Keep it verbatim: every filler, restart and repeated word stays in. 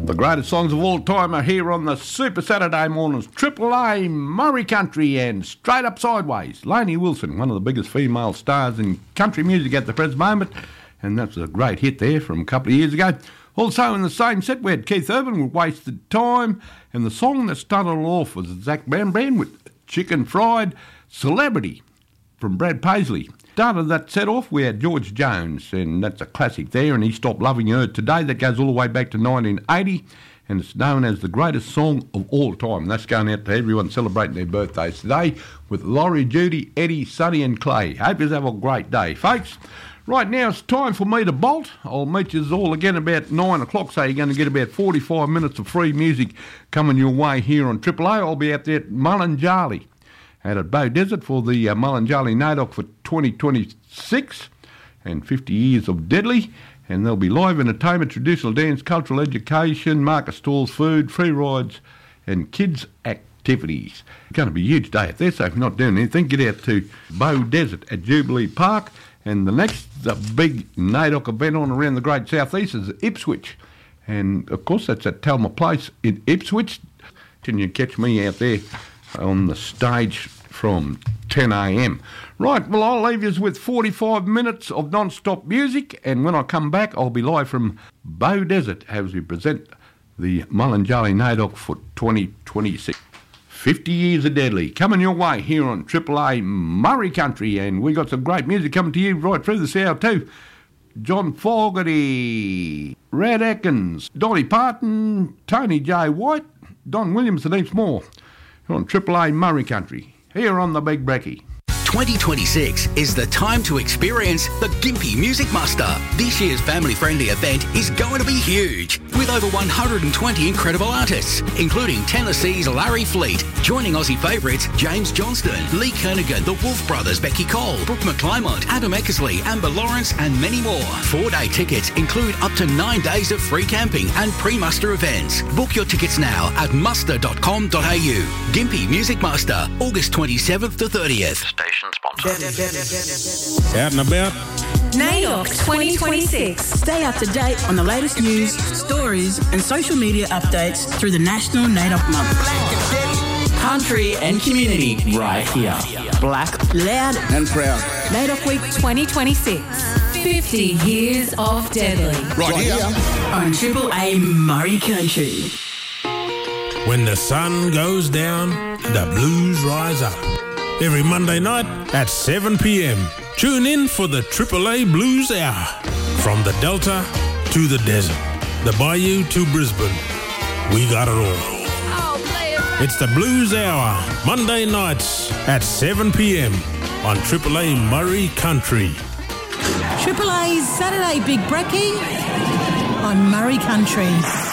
The greatest songs of all time are here on the Super Saturday mornings. Triple A, Murray Country and Straight Up Sideways. Lainey Wilson, one of the biggest female stars in country music at the present moment, and that's a great hit there from a couple of years ago. Also in the same set we had Keith Urban with Wasted Time, and the song that started it off was Zach Bambrand with Chicken Fried Celebrity from Brad Paisley. Started that set off, we had George Jones, and that's a classic there, and He Stopped Loving Her Today. That goes all the way back to nineteen eighty, and it's known as the greatest song of all time. That's going out to everyone celebrating their birthdays today with Laurie, Judy, Eddie, Sonny and Clay. Hope you have a great day, folks. Right now it's time for me to bolt. I'll meet you all again about nine o'clock, so you're going to get about forty-five minutes of free music coming your way here on Triple A. I'll be out there at Mullinjali out at Bow Desert for the uh, Mullinjali N A D O C for twenty twenty-six and fifty years of Deadly, and there'll be live entertainment, traditional dance, cultural education, market stalls, food, free rides and kids activities. It's going to be a huge day out there, so if you're not doing anything, get out to Bow Desert at Jubilee Park. And the next the big N A D O C event on around the Great South East is Ipswich, and of course that's at Talma Place in Ipswich. Can you catch me out there on the stage from ten a.m. Right, well, I'll leave you with forty-five minutes of non-stop music, and when I come back, I'll be live from Bow Desert as we present the Mullinjali N A D O C for twenty twenty-six. fifty years of Deadly, coming your way here on Triple A Murray Country, and we got some great music coming to you right through this hour too. John Fogerty, Red Atkins, Dolly Parton, Tony J. White, Don Williams and heaps more on Triple A Murray Country, here on the Big Brekkie. twenty twenty-six is the time to experience the Gympie Music Muster. This year's family-friendly event is going to be huge, with over one hundred twenty incredible artists, including Tennessee's Larry Fleet, joining Aussie favourites James Johnston, Lee Kernaghan, the Wolf Brothers, Becky Cole, Brooke McClymont, Adam Eckersley, Amber Lawrence and many more. Four-day tickets include up to nine days of free camping and pre-muster events. Book your tickets now at muster dot com dot a u. Gympie Music Muster, August twenty-seventh to thirtieth. Station sponsor. Out and about. N A D O C twenty twenty-six. Stay up to date on the latest news, stories and social media updates through the National N A D O C Month. Country and community right here. Black, loud and proud. N A D O C Week twenty twenty-six. fifty years of Deadly. Right here. On Triple A Murray Country. When the sun goes down, the blues rise up. Every Monday night at seven p.m. Tune in for the Triple A Blues Hour. From the Delta to the desert, the Bayou to Brisbane, we got it all. It's the Blues Hour, Monday nights at seven p.m. on Triple A Murray Country. Triple A's Saturday Big Brekkie on Murray Country.